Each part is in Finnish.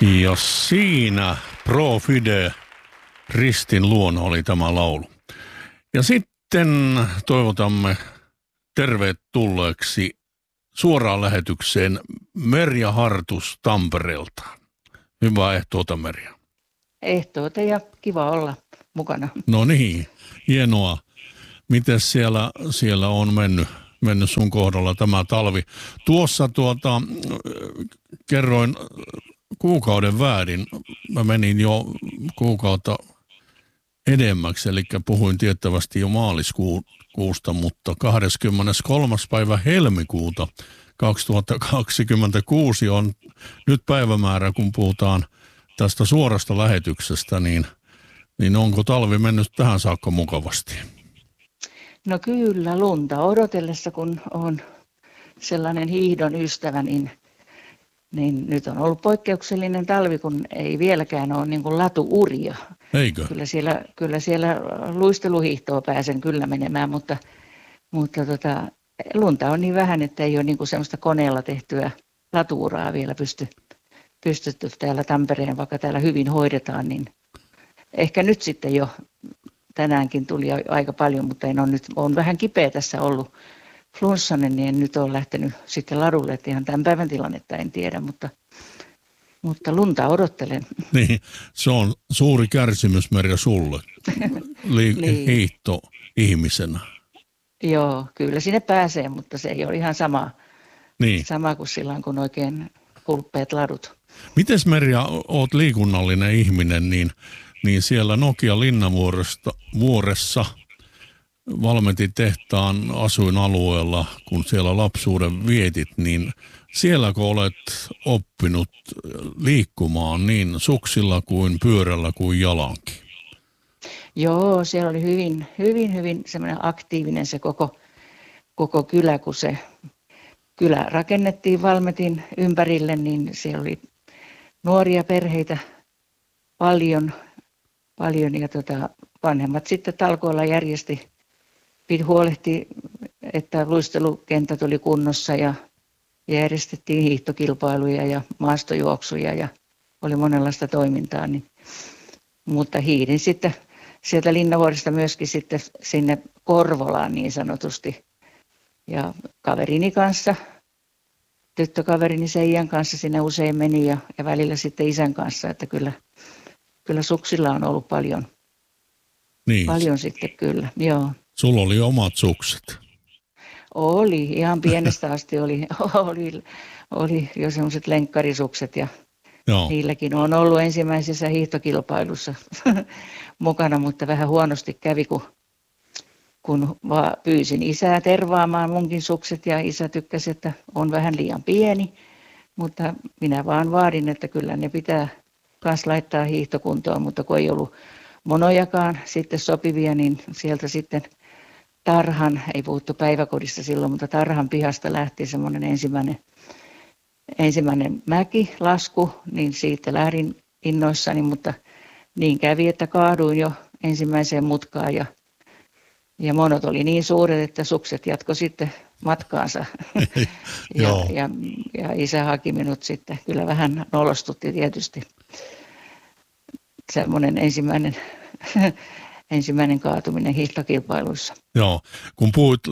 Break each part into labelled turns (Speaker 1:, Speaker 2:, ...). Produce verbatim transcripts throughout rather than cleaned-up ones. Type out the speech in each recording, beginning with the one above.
Speaker 1: Ja siinä Pro Fide Ristin luona oli tämä laulu. Ja sitten toivotamme tervetulleeksi suoraan lähetykseen Merja Hartus Tampereelta. Hyvää ehtoota, Merja.
Speaker 2: Ehtoota ja kiva olla mukana.
Speaker 1: No niin, hienoa. Miten siellä, siellä on mennyt, mennyt sun kohdalla tämä talvi? Tuossa tuota, kerroin kuukauden väärin. Mä menin jo kuukautta edemmäksi, eli puhuin tiettävästi jo maaliskuusta, mutta kahdeskymmeneskolmas päivä helmikuuta kaksituhattakaksikymmentäkuusi on nyt päivämäärä, kun puhutaan tästä suorasta lähetyksestä, niin, niin onko talvi mennyt tähän saakka mukavasti?
Speaker 2: No kyllä, lunta odotellessa, kun on sellainen hiihdon ystävä, niin, niin nyt on ollut poikkeuksellinen talvi, kun ei vieläkään ole niin kuin latuuria.
Speaker 1: Eikö?
Speaker 2: Kyllä siellä, kyllä siellä luisteluhiihtoa pääsen kyllä menemään, mutta, mutta tota, lunta on niin vähän, että ei ole niin kuin semmoista koneella tehtyä latuuraa vielä pysty, pystytty täällä Tampereen, vaikka täällä hyvin hoidetaan, niin ehkä nyt sitten jo tänäänkin tuli aika paljon, mutta en ole nyt, olen vähän kipeä tässä ollut flunssanen, niin en nyt ole lähtenyt sitten ladulle, että ihan tämän päivän tilannetta en tiedä, mutta, mutta lunta odottelen.
Speaker 1: Niin, se on suuri kärsimys, Merja, sulle, Li- niin. hiihto ihmisenä.
Speaker 2: Joo, kyllä sinne pääsee, mutta se ei ole ihan sama,
Speaker 1: niin.
Speaker 2: sama kuin silloin, kun oikein hulppeat ladut.
Speaker 1: Mites, Merja, oot liikunnallinen ihminen, niin, niin siellä Nokia Linnanvuoressa Valmetin tehtaan asuinalueella, kun siellä lapsuuden vietit, niin sielläkö olet oppinut liikkumaan niin suksilla kuin pyörällä kuin jalankin?
Speaker 2: Joo, siellä oli hyvin, hyvin, hyvin semmoinen aktiivinen se koko, koko kylä, kun se kylä rakennettiin Valmetin ympärille, niin siellä oli nuoria perheitä paljon, paljon ja tota, vanhemmat sitten talkoilla järjesti, huolehti, että luistelukentät oli kunnossa ja järjestettiin hiihtokilpailuja ja maastojuoksuja ja oli monenlaista toimintaa. Niin, mutta hiidin sitten sieltä Linnanvuoresta myöskin sitten sinne Korvolaan niin sanotusti. Ja kaverini kanssa, tyttökaverini Seijan kanssa sinne usein meni ja, ja välillä sitten isän kanssa, että kyllä, kyllä suksilla on ollut paljon,
Speaker 1: niin.
Speaker 2: paljon sitten kyllä, joo.
Speaker 1: Sulla oli omat sukset.
Speaker 2: Oli, ihan pienestä asti oli, oli, oli jo semmoiset lenkkarisukset ja joo. Niilläkin on ollut ensimmäisessä hiihtokilpailussa mukana, mutta vähän huonosti kävi, kun, kun vaan pyysin isää tervaamaan munkin sukset ja isä tykkäsi, että on vähän liian pieni, mutta minä vaan vaadin, että kyllä ne pitää kans laittaa hiihtokuntoon, mutta kun ei ollut monojakaan sitten sopivia, niin sieltä sitten tarhan, ei puhuttu päiväkodista silloin, mutta tarhan pihasta lähti semmoinen ensimmäinen, ensimmäinen mäki, lasku, niin siitä lähdin innoissani, mutta niin kävi, että kaaduin jo ensimmäiseen mutkaan ja, ja monot oli niin suuret, että sukset jatko sitten matkaansa. ja, ja, ja isä haki minut sitten, kyllä vähän nolostutti tietysti semmoinen ensimmäinen ensimmäinen kaatuminen hiihtokilpailuissa.
Speaker 1: Joo, kun puhuit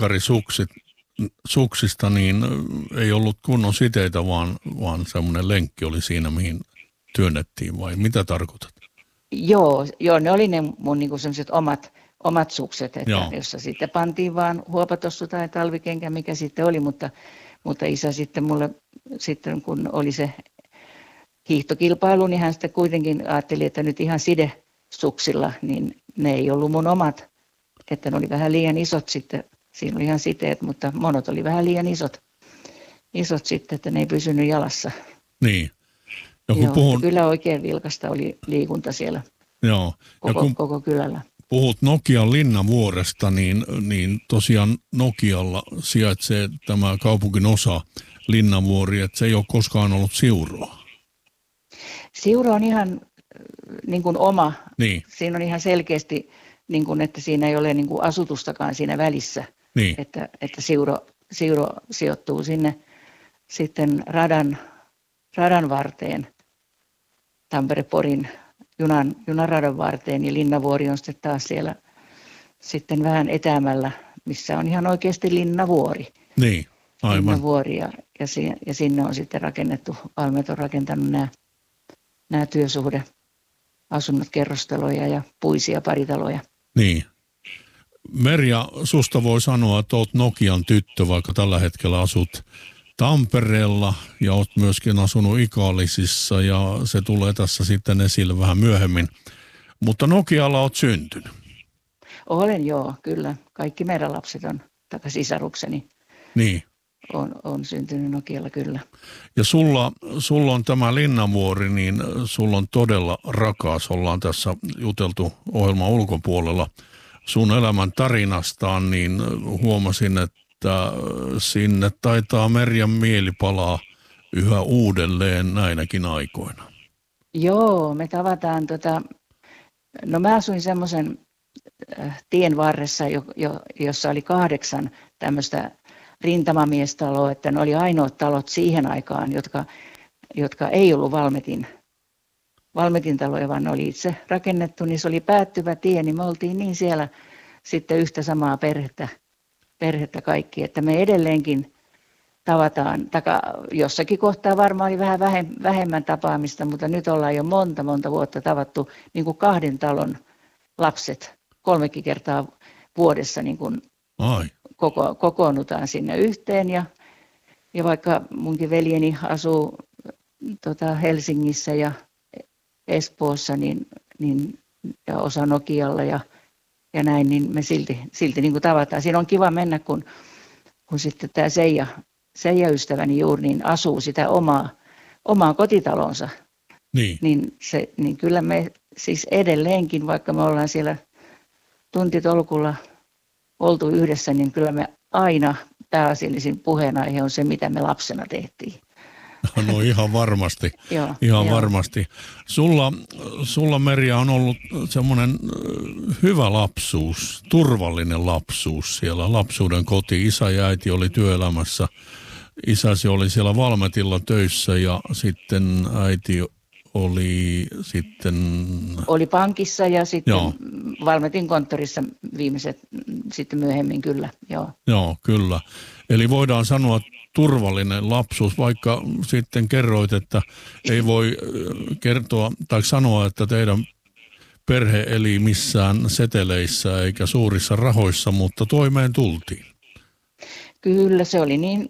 Speaker 1: lenkkarisuksista, niin ei ollut kunnon siteitä, vaan, vaan semmoinen lenkki oli siinä, mihin työnnettiin, vai mitä tarkoitat?
Speaker 2: Joo, joo ne oli ne mun niinku semmoiset omat, omat sukset, että joo. Jossa sitten pantiin vaan huopatossu tai talvikenkä, mikä sitten oli, mutta, mutta isä sitten mulle, sitten kun oli se hiihtokilpailu, niin hän sitten kuitenkin ajatteli, että nyt ihan side suksilla, niin ne ei ollut mun omat, että ne oli vähän liian isot sitten, siinä oli ihan siteet, mutta monot oli vähän liian isot, isot sitten, että ne ei pysynyt jalassa.
Speaker 1: Niin.
Speaker 2: Ja kun Joo, puhun... Kyllä oikein vilkasta oli liikunta siellä.
Speaker 1: Joo. Ja
Speaker 2: koko,
Speaker 1: kun
Speaker 2: koko kylällä.
Speaker 1: Puhut Nokian Linnanvuoresta, niin, niin tosiaan Nokialla sijaitsee tämä kaupungin osa Linnanvuori, että se ei ole koskaan ollut Siuroa.
Speaker 2: Siuro on ihan niin kuin oma.
Speaker 1: Niin.
Speaker 2: Siinä on ihan selkeästi, niin kuin, että siinä ei ole niin kuin asutustakaan siinä välissä.
Speaker 1: Niin.
Speaker 2: Että, että Siuro, Siuro sijoittuu sinne sitten radan, radan varteen. Tampere-Porin junan, junaradan varteen, ja Linnavuori on sitten taas siellä sitten vähän etäämällä, missä on ihan oikeasti Linnavuori.
Speaker 1: Niin, aivan.
Speaker 2: Linnavuori ja, ja, si, ja sinne on sitten rakennettu, Valmet on rakentanut nämä, nämä työsuhdeasunnot, kerrostaloja ja puisia paritaloja.
Speaker 1: Niin. Merja, susta voi sanoa, että olet Nokian tyttö, vaikka tällä hetkellä asut Tampereella ja olet myöskin asunut Ikaalisissa ja se tulee tässä sitten esille vähän myöhemmin. Mutta Nokialla olet syntynyt.
Speaker 2: Olen joo, kyllä. Kaikki meidän lapset on, taikka sisarukseni
Speaker 1: niin.
Speaker 2: on, on syntynyt Nokialla kyllä.
Speaker 1: Ja sulla, sulla on tämä Linnavuori, niin sulla on todella rakas. Ollaan tässä juteltu ohjelman ulkopuolella sun elämän tarinastaan, niin huomasin, että sinne taitaa Merjan mieli palaa yhä uudelleen näinäkin aikoina.
Speaker 2: Joo, me tavataan, tota, no mä asuin semmoisen tien varressa, jo, jo, jossa oli kahdeksan tämmöistä rintamamiestaloa, että ne oli ainoat talot siihen aikaan, jotka, jotka ei ollut Valmetin, Valmetin taloja, vaan ne oli itse rakennettu, niin se oli päättyvä tie, niin me oltiin niin siellä sitten yhtä samaa perhettä, perhettä kaikki, että me edelleenkin tavataan, taka, jossakin kohtaa varmaan oli vähän vähemmän tapaamista, mutta nyt ollaan jo monta monta vuotta tavattu niin kuin kahden talon lapset kolmekin kertaa vuodessa niin kuin
Speaker 1: Ai.
Speaker 2: Koko, kokoonnutaan sinne yhteen ja, ja vaikka munkin veljeni asuu tota, Helsingissä ja Espoossa niin, niin, ja osa Nokialla ja, ja näin, niin me silti, silti niin kuin tavataan. Siinä on kiva mennä, kun, kun sitten tämä Seija, Seija ystäväni juuri niin asuu sitä omaa, omaa kotitalonsa.
Speaker 1: Niin.
Speaker 2: Niin, se, niin kyllä me siis edelleenkin, vaikka me ollaan siellä tuntitolkulla oltu yhdessä, niin kyllä me aina pääasiallisin puheenaihe on se, mitä me lapsena tehtiin.
Speaker 1: No ihan varmasti,
Speaker 2: joo,
Speaker 1: ihan
Speaker 2: joo.
Speaker 1: varmasti. Sulla, sulla Merja on ollut semmoinen hyvä lapsuus, turvallinen lapsuus siellä, lapsuuden koti. Isä ja äiti oli työelämässä, isäsi oli siellä Valmetilla töissä ja sitten äiti oli sitten...
Speaker 2: Oli pankissa ja sitten
Speaker 1: joo.
Speaker 2: Valmetin konttorissa viimeiset sitten myöhemmin kyllä, joo.
Speaker 1: Joo, kyllä. Eli voidaan sanoa turvallinen lapsuus, vaikka sitten kerroit, että ei voi kertoa tai sanoa, että teidän perhe eli missään seteleissä eikä suurissa rahoissa, mutta toimeen tultiin.
Speaker 2: Kyllä, se oli niin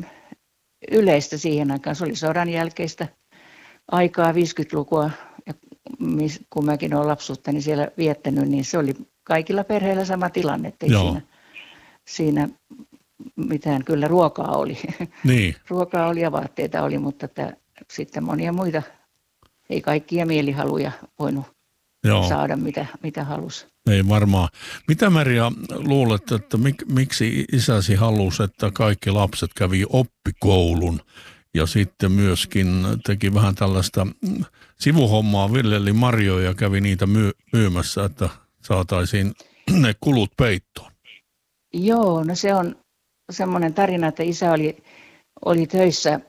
Speaker 2: yleistä siihen aikaan. Se oli sodan jälkeistä aikaa, viisikymmentälukua, ja kun mäkin olen lapsuuttani siellä viettänyt, niin se oli kaikilla perheillä sama tilanne, ettei siinä, siinä mitään, kyllä ruokaa oli.
Speaker 1: Niin.
Speaker 2: Ruokaa oli ja vaatteita oli, mutta että sitten monia muita, ei kaikkia mielihaluja voinut Joo. saada, mitä, mitä halusi.
Speaker 1: Ei varmaan. Mitä Merja luulet, että mik, miksi isäsi halusi, että kaikki lapset kävi oppikoulun ja sitten myöskin teki vähän tällaista sivuhommaa, viljeli marjoja ja kävi niitä myy- myymässä, että saataisiin ne kulut peittoon?
Speaker 2: Joo, no se on semmoinen tarina, että isä oli, oli töissä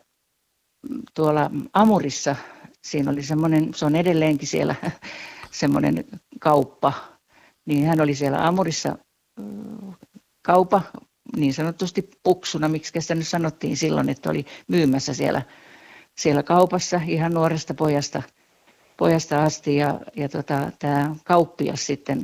Speaker 2: tuolla Amurissa. Siinä oli semmoinen, se on edelleenkin siellä semmoinen kauppa. Niin hän oli siellä Amurissa kaupa, niin sanotusti puksuna, miksi sitä nyt sanottiin silloin, että oli myymässä siellä, siellä kaupassa ihan nuoresta pojasta, pojasta asti. Ja, ja tota, tämä kauppias sitten,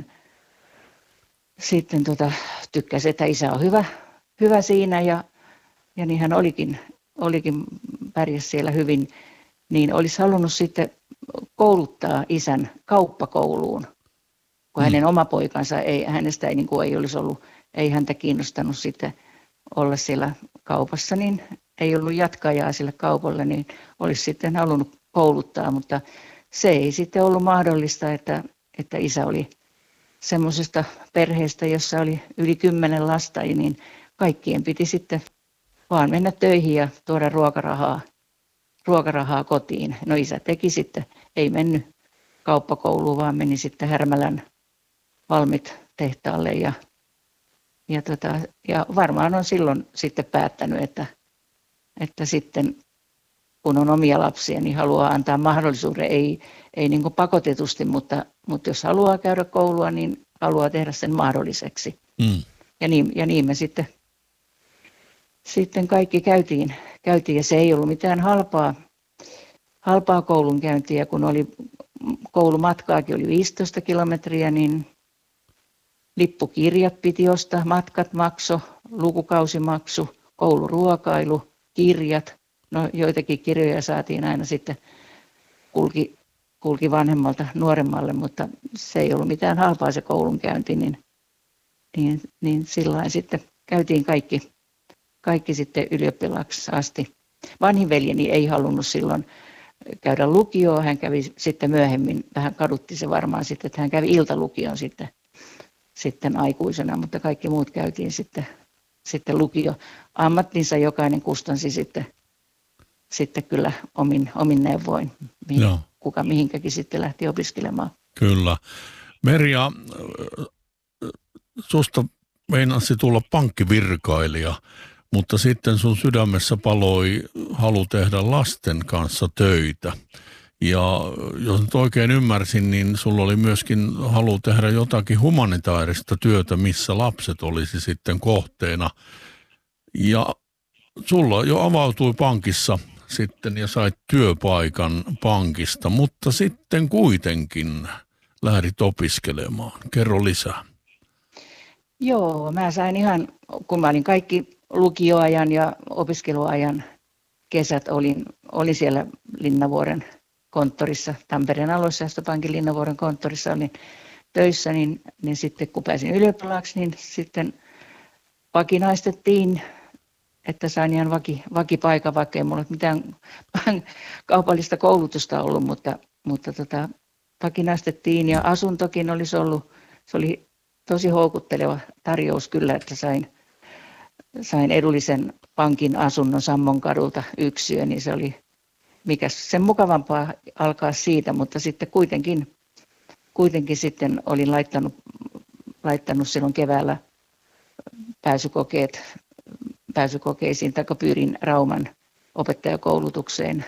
Speaker 2: sitten tota, tykkäsi, että isä on hyvä, hyvä siinä ja, ja niin hän olikin, olikin pärjäs siellä hyvin, niin olisi halunnut sitten kouluttaa isän kauppakouluun, kun hänen oma poikansa, ei, hänestä ei, niin kuin ei olisi ollut, ei häntä kiinnostanut sitten olla siellä kaupassa, niin ei ollut jatkajaa sille kaupalle, niin olisi sitten halunnut kouluttaa, mutta se ei sitten ollut mahdollista, että, että isä oli semmoisesta perheestä, jossa oli yli kymmenen lasta, niin kaikkien piti sitten vaan mennä töihin ja tuoda ruokarahaa, ruokarahaa kotiin. No isä teki sitten, ei mennyt kauppakouluun, vaan meni sitten Härmälän Valmet-tehtaalle ja, ja, tota, ja varmaan on silloin sitten päättänyt, että, että sitten kun on omia lapsia, niin haluaa antaa mahdollisuuden, ei, ei niin kuin pakotetusti, mutta, mutta jos haluaa käydä koulua, niin haluaa tehdä sen mahdolliseksi. Mm. Ja, niin, ja niin me sitten, sitten kaikki käytiin, käytiin, ja se ei ollut mitään halpaa, halpaa koulunkäyntiä, kun oli koulumatkaakin oli viisitoista kilometriä, niin lippukirjat piti ostaa, matkat makso, lukukausimaksu, kouluruokailu, kirjat. No joitakin kirjoja saatiin aina sitten kulki, kulki vanhemmalta nuoremmalle, mutta se ei ollut mitään halpaa se koulunkäynti, niin, niin, niin sillain sitten käytiin kaikki, kaikki sitten ylioppilaaksi asti. Vanhin veljeni ei halunnut silloin käydä lukioon, hän kävi sitten myöhemmin, vähän kadutti se varmaan sitten, että hän kävi iltalukion sitten, sitten aikuisena, mutta kaikki muut käytiin sitten, sitten lukio. Ammattinsa jokainen kustansi sitten, sitten kyllä omin, omin neuvoin, mihin, no. kuka mihinkäkin sitten lähti opiskelemaan.
Speaker 1: Kyllä. Merja, susta meinasi tulla pankkivirkailija, mutta sitten sun sydämessä paloi halu tehdä lasten kanssa töitä. Ja jos nyt oikein ymmärsin, niin sulla oli myöskin halu tehdä jotakin humanitaarista työtä, missä lapset olisi sitten kohteena. Ja sulla jo avautui pankissa sitten ja sait työpaikan pankista, mutta sitten kuitenkin lähdit opiskelemaan. Kerro lisää.
Speaker 2: Joo, mä sain ihan, kun mä olin kaikki lukioajan ja opiskeluajan kesät, olin, olin siellä Linnavuoren konttorissa, Tampereen aluesäästöpankin Linnavuoren konttorissa olin töissä, niin, niin sitten kun pääsin ylioppilaaksi, niin sitten vakinaistettiin, että sain ihan vaki, vakipaikan, vaikka ei mulla mitään kaupallista koulutusta ollut, mutta, mutta tota, vakinaistettiin ja asuntokin olisi ollut, se oli tosi houkutteleva tarjous kyllä, että sain, sain edullisen pankin asunnon Sammon kadulta yksiö, niin se oli mikä sen mukavampaa alkaa siitä, mutta sitten kuitenkin, kuitenkin sitten olin laittanut, laittanut silloin keväällä pääsykokeet, pääsykokeisiin, tai pyrin Rauman opettajakoulutukseen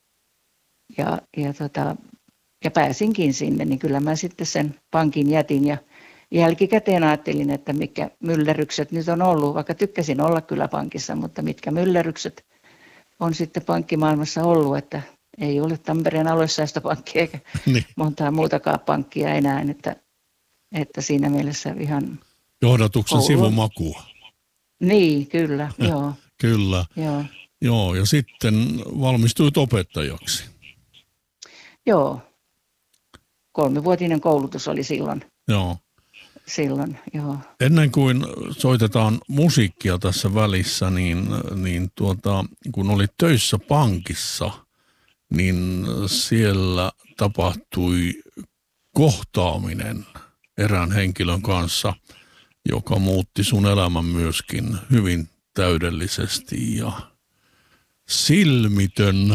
Speaker 2: ja, ja, tota, ja pääsinkin sinne, niin kyllä mä sitten sen pankin jätin ja jälkikäteen ajattelin, että mitkä myllerrykset nyt on ollut, vaikka tykkäsin olla kyllä pankissa, mutta mitkä myllerrykset on sitten pankkimaailmassa ollut, että ei ole Tampereen aluesäästöpankki eikä niin. montaa muutakaan pankkia enää, että, että siinä mielessä ihan
Speaker 1: johdatuksen
Speaker 2: koulu.
Speaker 1: Sivumakua.
Speaker 2: Niin, kyllä, joo.
Speaker 1: Kyllä,
Speaker 2: joo.
Speaker 1: joo, ja sitten valmistuit opettajaksi.
Speaker 2: Joo, kolmivuotinen koulutus oli silloin.
Speaker 1: Joo.
Speaker 2: Silloin, joo.
Speaker 1: Ennen kuin soitetaan musiikkia tässä välissä, niin, niin tuota, kun olit töissä pankissa, niin siellä tapahtui kohtaaminen erään henkilön kanssa, joka muutti sun elämän myöskin hyvin täydellisesti ja silmitön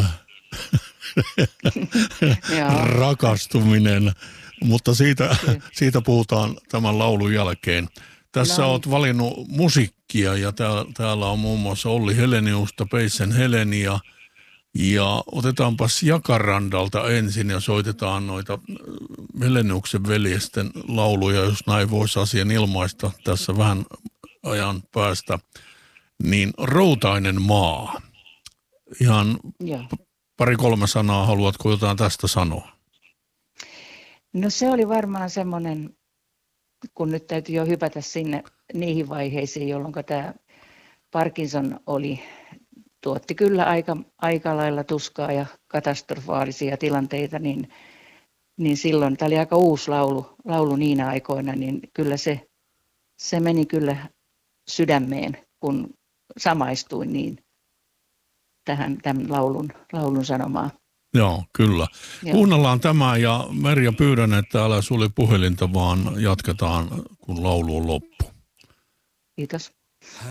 Speaker 1: rakastuminen. Mutta siitä, siitä puhutaan tämän laulun jälkeen. Tässä no. olet valinnut musiikkia ja täällä, täällä on muun muassa Olli Heleniusta, Peisen Heleniä. Ja otetaanpas Jakarandalta ensin ja soitetaan noita Heleniuksen veljesten lauluja, jos näin voisi asian ilmaista tässä vähän ajan päästä. Niin Routainen maa. Ihan ja. pari-kolme sanaa, haluatko jotain tästä sanoa?
Speaker 2: No se oli varmaan semmoinen, kun nyt täytyy jo hypätä sinne niihin vaiheisiin, jolloin tämä Parkinson oli, tuotti kyllä aika, aika lailla tuskaa ja katastrofaalisia tilanteita, niin, niin silloin, tämä oli aika uusi laulu, laulu niinä aikoina, niin kyllä se, se meni kyllä sydämeen, kun samaistuin niin tähän tämän laulun, laulun sanomaan.
Speaker 1: Joo, kyllä. Joo. Kuunnellaan tämä ja Merja pyydän, että älä sulje puhelinta, vaan jatketaan, kun laulu on loppu.
Speaker 2: Kiitos.